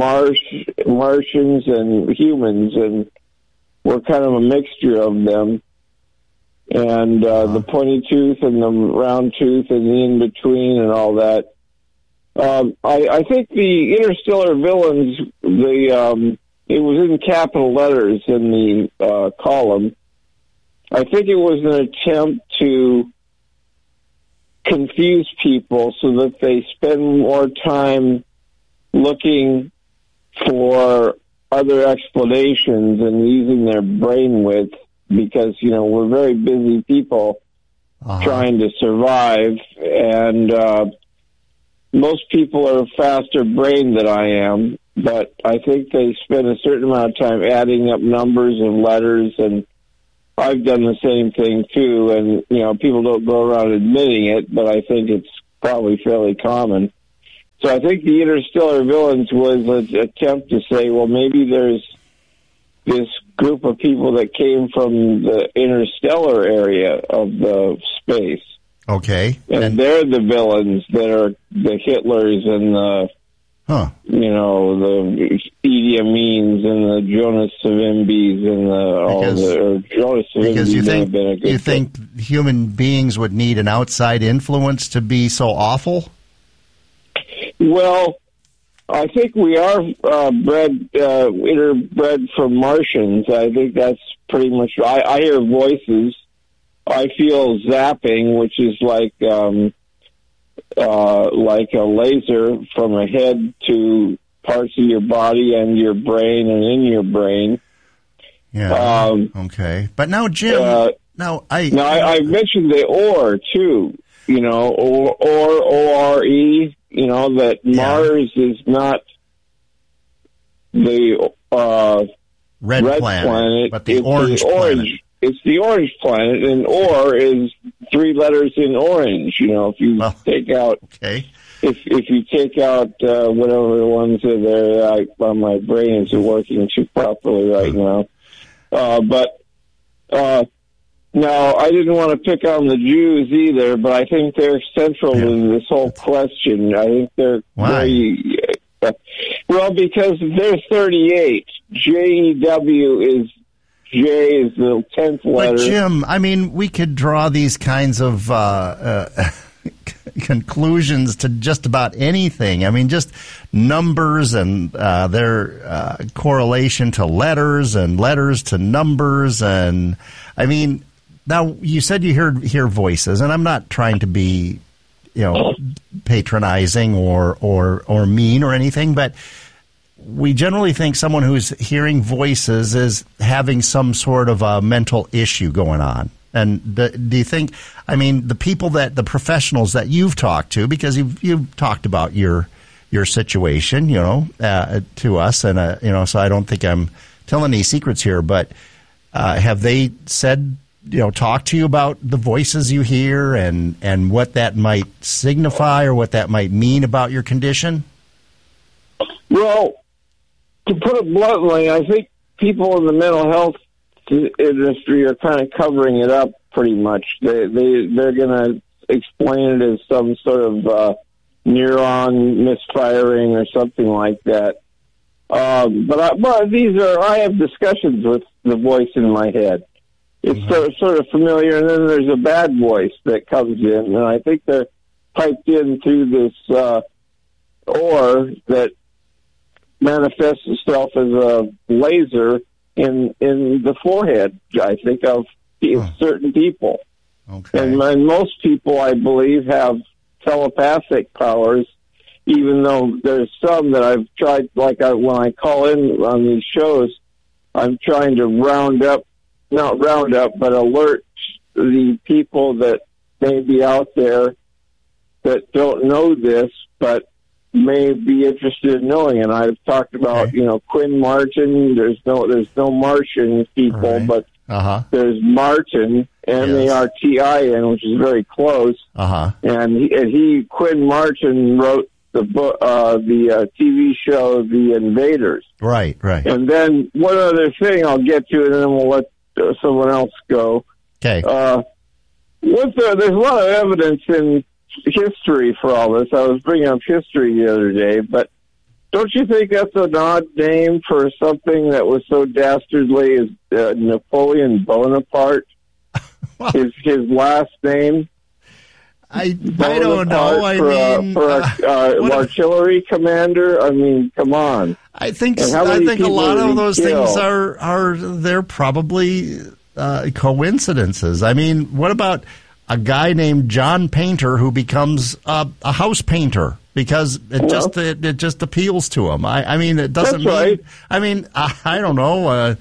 Martians and humans, and we're kind of a mixture of them. and the pointy tooth and the round tooth and the in-between and all that. I think the Interstellar Villains, it was in capital letters in the column. I think it was an attempt to confuse people so that they spend more time looking for other explanations and using their brain width, because, we're very busy people trying to survive, and most people are faster brained than I am, but I think they spend a certain amount of time adding up numbers and letters, and I've done the same thing too, and, people don't go around admitting it, but I think it's probably fairly common. So I think the Interstellar Villains was an attempt to say, well, maybe there's this group of people that came from the interstellar area of the space. Okay. And they're the villains that are the Hitlers and the, the Idi Amins and the Jonas Savimbis and Jonas Savimbi. Because you think human beings would need an outside influence to be so awful? Well, I think we are interbred from Martians. I think that's pretty much. I hear voices. I feel zapping, which is like a laser from a head to parts of your body and your brain and in your brain. Yeah. Okay. But now, Jim. I mentioned the ore too. ORE. That Mars is not the red planet, but the orange planet. It's the orange planet, and ore is 3 letters in orange. If you take out, if you take out whatever the ones are there, my brain isn't working too properly right now. No, I didn't want to pick on the Jews either, but I think they're central in this whole question. I think they're very... because they're 38. JEW is... J is the 10th letter. But, Jim, we could draw these kinds of conclusions to just about anything. Just numbers and their correlation to letters and letters to numbers. And, now, you said you hear voices, and I'm not trying to be, patronizing or mean or anything, but we generally think someone who's hearing voices is having some sort of a mental issue going on. And do you think, the people the professionals that you've talked to, because you've talked about your situation, to us, and so I don't think I'm telling any secrets here, but have they said? Talk to you about the voices you hear and what that might signify or what that might mean about your condition? Well, to put it bluntly, I think people in the mental health industry are kind of covering it up pretty much. They're going to explain it as some sort of neuron misfiring or something like that. But I have discussions with the voice in my head. It's sort of familiar, and then there's a bad voice that comes in, and I think they're piped in through this ore that manifests itself as a laser in the forehead, I think, of certain people. Okay. And most people, I believe, have telepathic powers, even though there's some that I've tried, when I call in on these shows, I'm trying to alert the people that may be out there that don't know this, but may be interested in knowing. And I've talked about, Quinn Martin. There's no Martian people, but there's Martin, Martin, which is very close. And Quinn Martin wrote the book, the TV show, The Invaders. Right. And then one other thing I'll get to, and then we'll let someone else go. Okay. There's a lot of evidence in history for all this. I was bringing up history the other day, but don't you think that's an odd name for something that was so dastardly as Napoleon Bonaparte? his last name. I don't know. Artillery commander. I mean, come on. I think a lot of those things they're probably coincidences. I mean, what about a guy named John Painter who becomes a house painter because it just appeals to him? I mean, it doesn't. That's right. I mean, I don't know.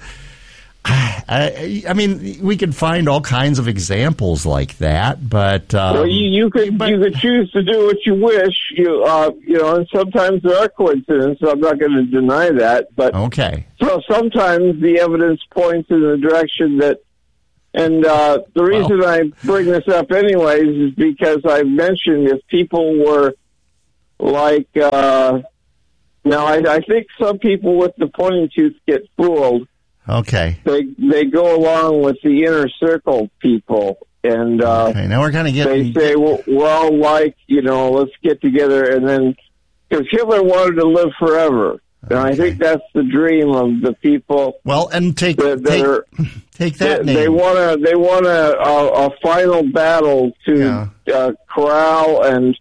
I mean, we could find all kinds of examples like that, but you could choose to do what you wish. And sometimes there are coincidences. I'm not going to deny that, but okay. So sometimes the evidence points in the direction that, and the reason I bring this up anyways is because I mentioned if people were like, now I think some people with the pointing tooth get fooled. Okay. They go along with the inner circle people, and okay, now we're kind of getting. They say, well, let's get together, and then because Hitler wanted to live forever, and I think that's the dream of the people. Well, and take that name. They want a final battle to corral and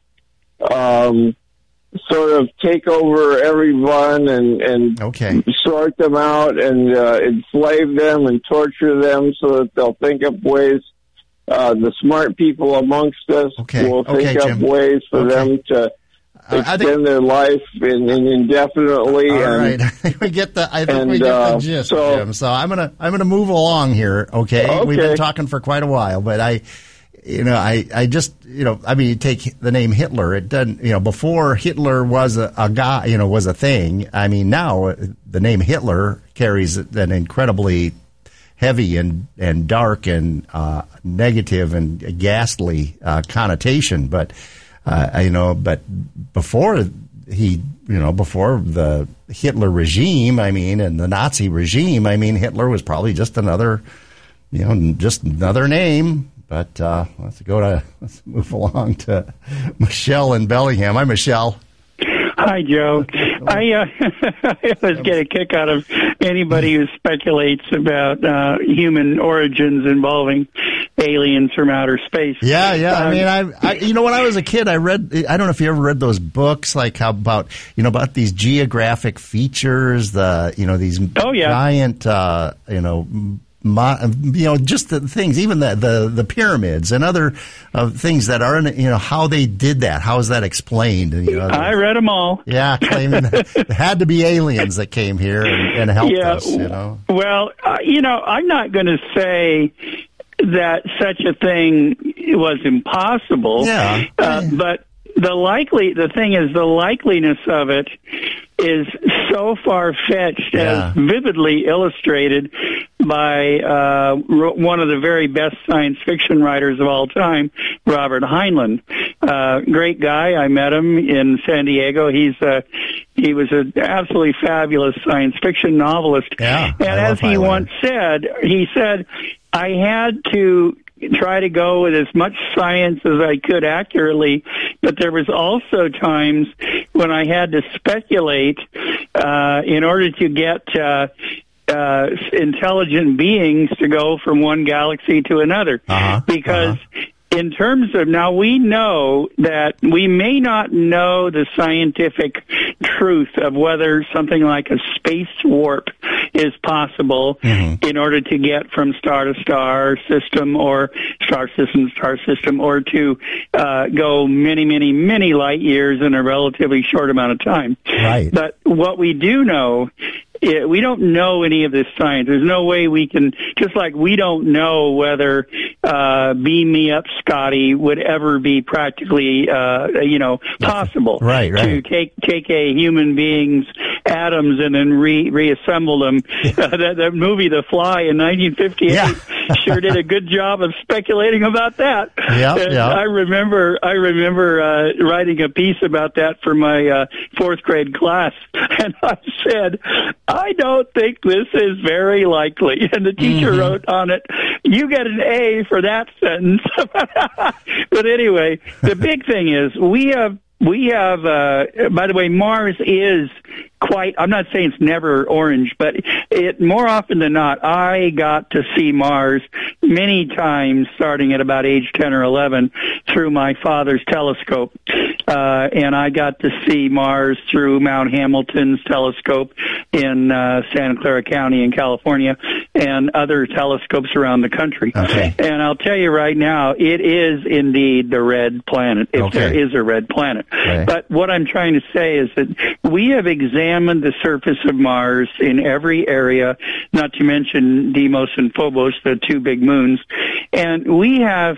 sort of take over everyone and sort them out and enslave them and torture them so that they'll think up ways. The smart people amongst us will think up Jim. ways for them to extend their life indefinitely. All right, we get the. I think we get the gist, Jim. So I'm gonna move along here. Okay, we've been talking for quite a while, but I just, I mean, you take the name Hitler. It doesn't, before Hitler was a guy, was a thing. I mean, now the name Hitler carries an incredibly heavy and dark and negative and ghastly connotation. But but before before the Hitler regime, I mean, and the Nazi regime, I mean, Hitler was probably just another name. But let's move along to Michelle in Bellingham. Hi, Michelle. Hi, Joe. I always get a kick out of anybody who speculates about human origins involving aliens from outer space. Yeah. I mean, when I was a kid, I read. I don't know if you ever read those books, like how about these geographic features, these giant, just the things, even the pyramids and other things that are in, how they did that. How is that explained? I read them all. Yeah, claiming that it had to be aliens that came here and helped us. Well, I'm not going to say that such a thing was impossible. Yeah. But the likeliness of it is so far-fetched, as vividly illustrated by one of the very best science fiction writers of all time, Robert Heinlein. Great guy. I met him in San Diego. He was an absolutely fabulous science fiction novelist. Yeah, and as he once said, I had to try to go with as much science as I could accurately, but there was also times when I had to speculate in order to get intelligent beings to go from one galaxy to another. Because in terms of, now we know that we may not know the scientific truth of whether something like a space warp is possible in order to get from star to star system or star system to star system, or to go many, many, many light years in a relatively short amount of time. Right. But what we do know, we don't know any of this science. There's no way we can, just like we don't know whether beam me up, Scotty, would ever be practically, possible. Right. To take a human being's atoms and then reassemble them. That movie, The Fly, in 1958, sure did a good job of speculating about that. I remember writing a piece about that for my fourth grade class, and I said, I don't think this is very likely. And the teacher wrote on it, you get an A for that sentence. But anyway, the big thing is we have, by the way, Mars is quite, I'm not saying it's never orange, but more often than not, I got to see Mars many times starting at about age 10 or 11 through my father's telescope. And I got to see Mars through Mount Hamilton's telescope in Santa Clara County in California and other telescopes around the country. Okay. And I'll tell you right now, it is indeed the red planet, if there is a red planet. Okay. But what I'm trying to say is that we have examined the surface of Mars in every area, not to mention Deimos and Phobos, the two big moons, and we have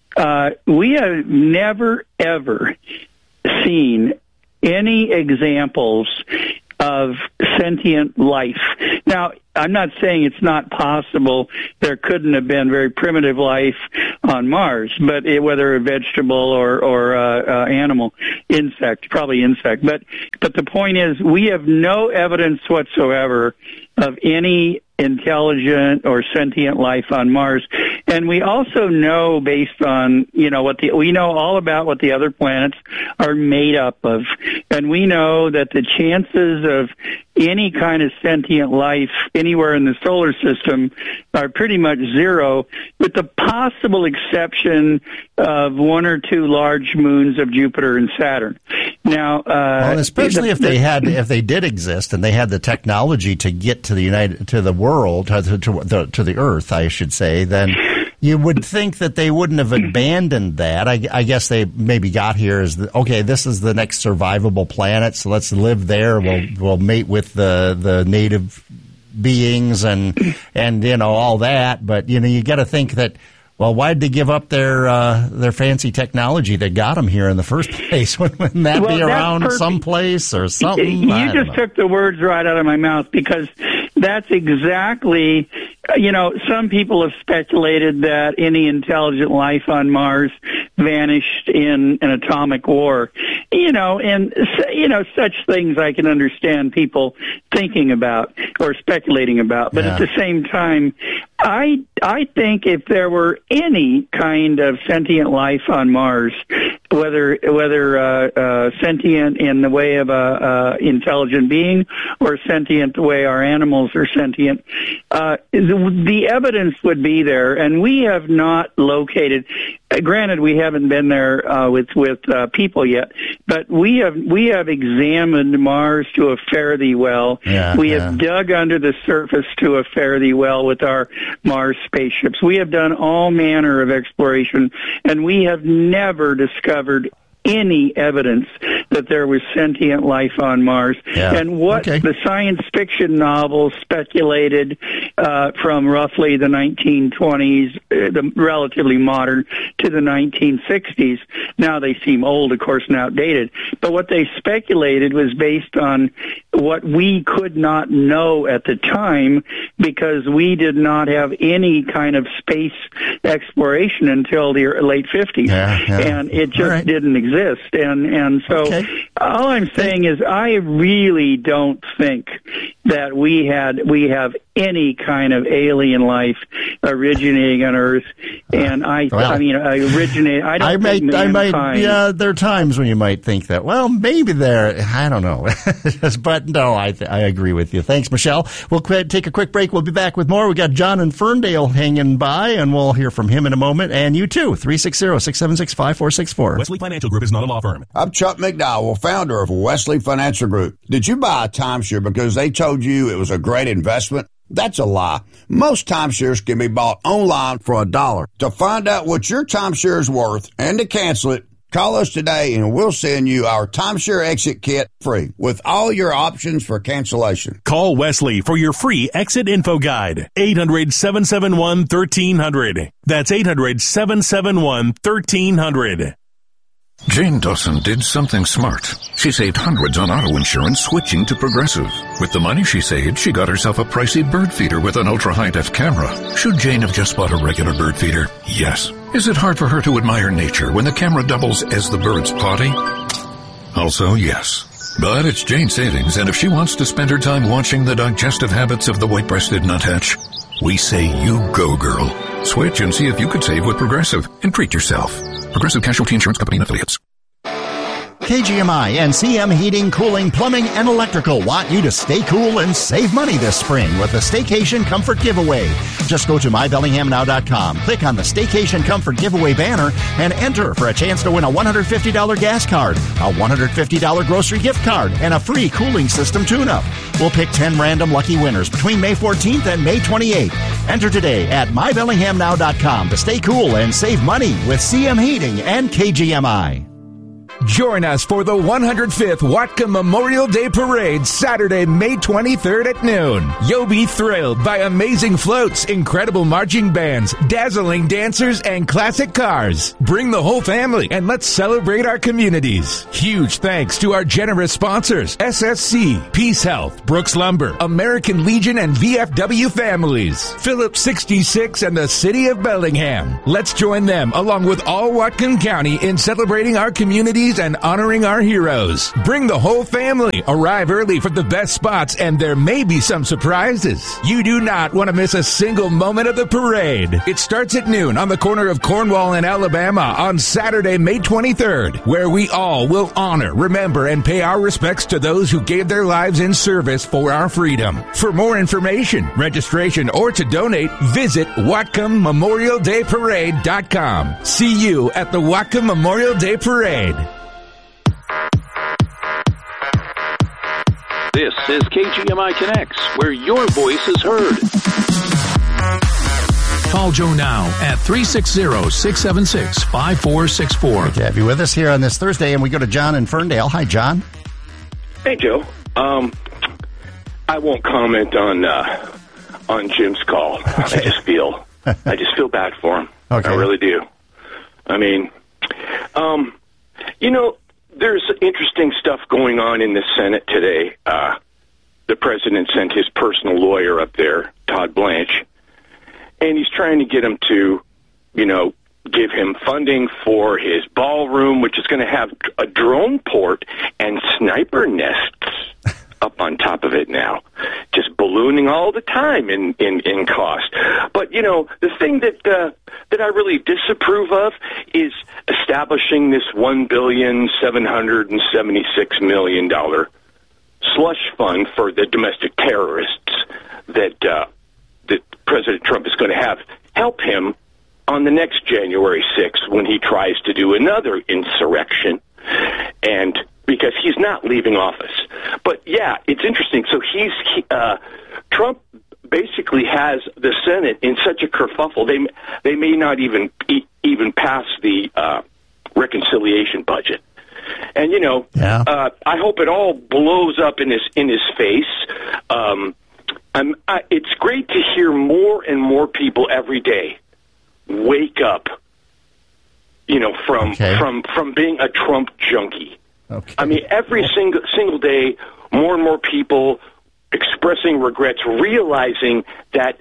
never, ever seen any examples of sentient life. Now, I'm not saying it's not possible there couldn't have been very primitive life on Mars, but whether a vegetable or animal, insect, probably insect. But the point is, we have no evidence whatsoever of any intelligent or sentient life on Mars. And we also know, based on, we know all about what the other planets are made up of. And we know that the chances of any kind of sentient life anywhere in the solar system are pretty much zero, with the possible exception of one or two large moons of Jupiter and Saturn. Now, well, especially if they did exist and they had the technology to get to the world, to the Earth, I should say, then you would think that they wouldn't have abandoned that. I guess they maybe got here as this is the next survivable planet, so let's live there. We'll mate with the native beings and all that. But you got to think that, well, why'd they give up their fancy technology that got them here in the first place? Wouldn't that be around someplace or something? You just took the words right out of my mouth, because that's exactly, some people have speculated that any intelligent life on Mars vanished in an atomic war. Such things I can understand people thinking about or speculating about. But at the same time, I think if there were any kind of sentient life on Mars, whether sentient in the way of a intelligent being or sentient the way our animals are sentient, the evidence would be there, and we have not located. Granted, we haven't been there with people yet, but we have examined Mars to a fare thee well. We have dug under the surface to a fare thee well with our Mars spaceships. We have done all manner of exploration, and we have never discovered any evidence that there was sentient life on Mars. And what the science fiction novels speculated from roughly the 1920s, the relatively modern, to the 1960s, now they seem old, of course, and outdated, but what they speculated was based on what we could not know at the time, because we did not have any kind of space exploration until the late 50s. And it just didn't exist. And so all I'm saying is I really don't think that we have any kind of alien life originating on Earth. And I don't think mankind. There are times when you might think that, well, maybe I don't know. But no, I agree with you. Thanks, Michelle. We'll take a quick break. We'll be back with more. We got John in Ferndale hanging by, and we'll hear from him in a moment. And you too, 360-676-5464. Wesley Financial Group is not a law firm. I'm Chuck McDowell, founder of Wesley Financial Group. Did you buy a timeshare because they told you it was a great investment? That's a lie. Most timeshares can be bought online for $1. To find out what your timeshare is worth and to cancel it, call us today and we'll send you our timeshare exit kit free with all your options for cancellation. Call Wesley for your free exit info guide. 800-771-1300. That's 800-771-1300. Jane Dawson did something smart. She saved hundreds on auto insurance switching to Progressive. With the money she saved, she got herself a pricey bird feeder with an ultra-high-def camera. Should Jane have just bought a regular bird feeder? Yes. Is it hard for her to admire nature when the camera doubles as the bird's potty? Also, yes. But it's Jane's savings, and if she wants to spend her time watching the digestive habits of the white-breasted nuthatch, we say you go, girl. Switch and see if you could save with Progressive and treat yourself. Progressive Casualty Insurance Company and Affiliates. KGMI and CM Heating, Cooling, Plumbing, and Electrical want you to stay cool and save money this spring with the Staycation Comfort Giveaway. Just go to MyBellinghamNow.com, click on the Staycation Comfort Giveaway banner, and enter for a chance to win a $150 gas card, a $150 grocery gift card, and a free cooling system tune-up. We'll pick 10 random lucky winners between May 14th and May 28th. Enter today at MyBellinghamNow.com to stay cool and save money with CM Heating and KGMI. Join us for the 105th Whatcom Memorial Day Parade, Saturday, May 23rd at noon. You'll be thrilled by amazing floats, incredible marching bands, dazzling dancers, and classic cars. Bring the whole family and let's celebrate our communities. Huge thanks to our generous sponsors, SSC, Peace Health, Brooks Lumber, American Legion, and VFW Families, Phillips 66, and the City of Bellingham. Let's join them, along with all Whatcom County, in celebrating our communities and honoring our heroes. Bring the whole family. Arrive early for the best spots, and there may be some surprises. You do not want to miss a single moment of the parade. It starts at noon on the corner of Cornwall and Alabama on Saturday, May 23rd, where we all will honor, remember, and pay our respects to those who gave their lives in service for our freedom. For more information, registration, or to donate, visit WhatcomMemorialDayParade.com. See you at the Whatcom Memorial Day Parade. This is KGMI Connects, where your voice is heard. Call Joe now at 360-676-5464. Good to have you with us here on this Thursday, and we go to John in Ferndale. Hi, John. Hey, Joe. I won't comment on Jim's call. Okay. I just feel bad for him. Okay. I really do. I mean, there's interesting stuff going on in the Senate today. The president sent his personal lawyer up there, Todd Blanche, and he's trying to get him to, give him funding for his ballroom, which is going to have a drone port and sniper nests up on top of it now, just ballooning all the time in cost. But the thing that I really disapprove of is establishing this $1,776,000,000 slush fund for the domestic terrorists that President Trump is going to have help him on the next January 6th when he tries to do another insurrection, and because he's not leaving office. But yeah, it's interesting. So Trump basically has the Senate in such a kerfuffle. They may not even pass the reconciliation budget. And I hope it all blows up in his face. It's great to hear more and more people every day wake up, from being a Trump junkie. Okay. I mean, every single day, more and more people expressing regrets, realizing that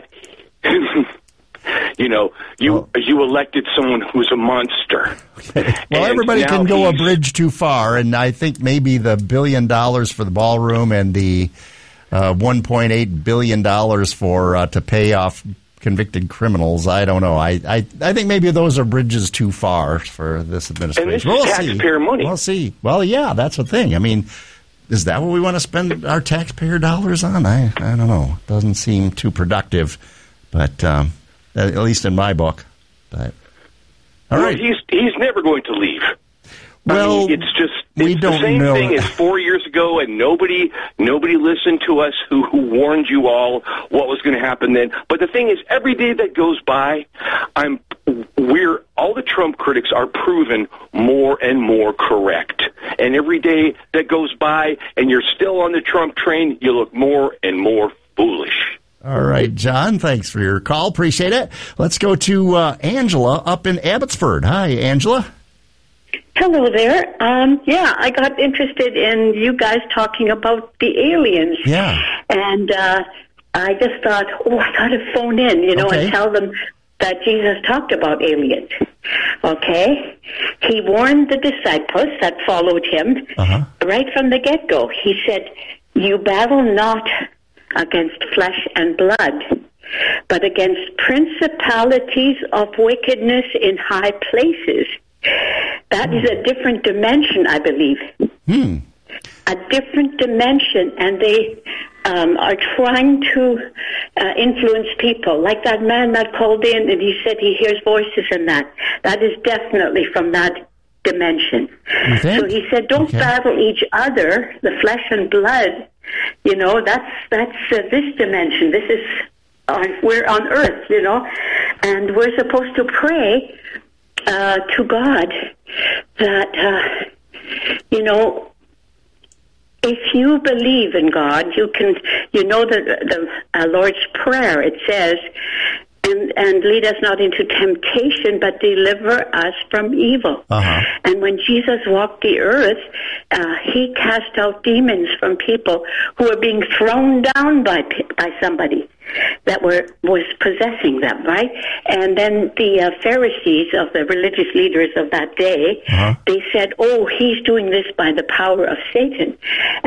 you elected someone who's a monster. Okay. Well, everybody can go a bridge too far, and I think maybe the $1 billion for the ballroom and the $1.8 billion for to pay off convicted criminals. I don't know. I think maybe those are bridges too far for this administration. And this is taxpayer money. We'll see. Well, yeah, that's the thing. I mean, is that what we want to spend our taxpayer dollars on? I don't know. It doesn't seem too productive, but at least in my book. But all right, he's never going to leave. Well, I mean, it's the same thing as 4 years ago, and nobody listened to us who warned you all what was going to happen then. But the thing is, every day that goes by, all the Trump critics are proven more and more correct. And every day that goes by, and you're still on the Trump train, you look more and more foolish. All right, John, thanks for your call. Appreciate it. Let's go to Angela up in Abbotsford. Hi, Angela. Hello there. I got interested in you guys talking about the aliens. Yeah. And I just thought, I got to phone in, and tell them that Jesus talked about aliens. Okay? He warned the disciples that followed him right from the get-go. He said, you battle not against flesh and blood, but against principalities of wickedness in high places. That is a different dimension, I believe. A different dimension, and they are trying to influence people. Like that man that called in and he said he hears voices and that. That is definitely from that dimension. So he said, don't battle each other, the flesh and blood. You know, that's this dimension. This is, we're on earth, you know, and we're supposed to pray to God that, you know, if you believe in God, you can, you know, the Lord's Prayer, it says, and lead us not into temptation, but deliver us from evil. And when Jesus walked the earth, he cast out demons from people who were being thrown down by somebody that was possessing them, right? And then the Pharisees, of the religious leaders of that day, they said, oh, he's doing this by the power of Satan.